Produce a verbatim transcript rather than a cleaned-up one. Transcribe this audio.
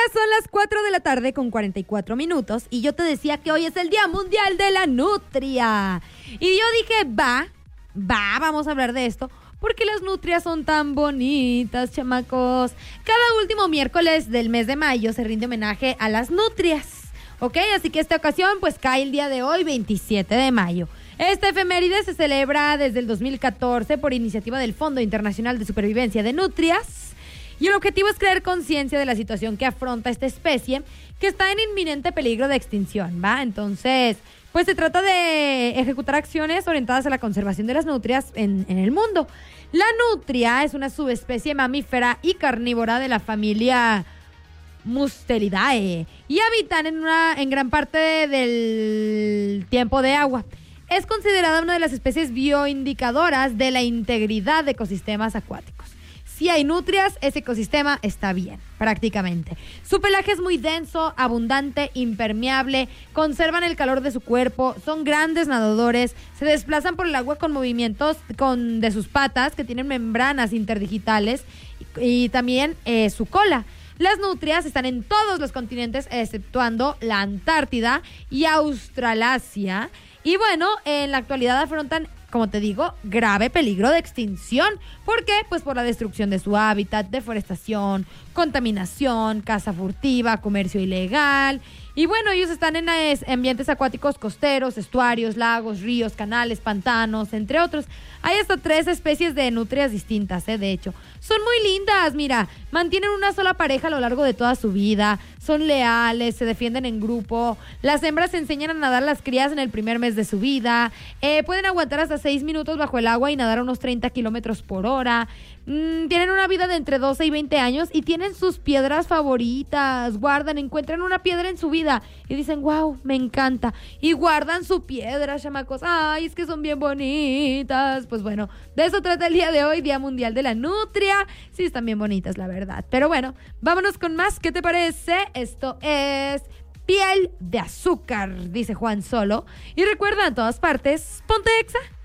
son las cuatro de la tarde con cuarenta y cuatro minutos y yo te decía que hoy es el Día Mundial de la Nutria. Y yo dije, va, va, vamos a hablar de esto, porque las nutrias son tan bonitas, chamacos. Cada último miércoles del mes de mayo se rinde homenaje a las nutrias, ¿ok? Así que esta ocasión pues cae el día de hoy, veintisiete de mayo. Esta efeméride se celebra desde el dos mil catorce por iniciativa del Fondo Internacional de Supervivencia de Nutrias. Y el objetivo es crear conciencia de la situación que afronta esta especie, que está en inminente peligro de extinción, ¿va? Entonces, pues se trata de ejecutar acciones orientadas a la conservación de las nutrias en, en el mundo. La nutria es una subespecie mamífera y carnívora de la familia Mustelidae y habitan en, una, en gran parte del tiempo de agua. Es considerada una de las especies bioindicadoras de la integridad de ecosistemas acuáticos. Si hay nutrias, ese ecosistema está bien, prácticamente. Su pelaje es muy denso, abundante, impermeable, conservan el calor de su cuerpo, son grandes nadadores, se desplazan por el agua con movimientos con, de sus patas, que tienen membranas interdigitales, y, y también eh, su cola. Las nutrias están en todos los continentes, exceptuando la Antártida y Australasia. Y bueno, en la actualidad afrontan, como te digo, grave peligro de extinción. ¿Por qué? Pues por la destrucción de su hábitat, deforestación, contaminación, caza furtiva, comercio ilegal. Y bueno, ellos están en ambientes acuáticos costeros, estuarios, lagos, ríos, canales, pantanos, entre otros. Hay hasta tres especies de nutrias distintas, ¿eh? De hecho. Son muy lindas, mira, mantienen una sola pareja a lo largo de toda su vida, son leales, se defienden en grupo, las hembras enseñan a nadar las crías en el primer mes de su vida, eh, pueden aguantar hasta seis minutos bajo el agua y nadar a unos treinta kilómetros por hora, mm, tienen una vida de entre doce y veinte años y tienen sus piedras favoritas, guardan, encuentran una piedra en su vida y dicen, wow, me encanta, y guardan su piedra, chamacos, ay, es que son bien bonitas. Pues bueno, de eso trata el día de hoy, Día Mundial de la Nutria. Sí, están bien bonitas, la verdad. Pero bueno, vámonos con más. ¿Qué te parece? Esto es Piel de Azúcar, dice Juan Solo. Y recuerda, en todas partes, ponte Exa.